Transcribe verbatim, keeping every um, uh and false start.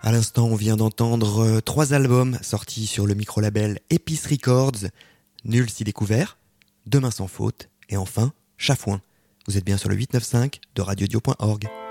À l'instant, on vient d'entendre euh, trois albums sortis sur le micro-label Épice Records. Nul si découvert, Demain sans faute et enfin Chafouin. Vous êtes bien sur le huit neuf cinq de radio dio point org.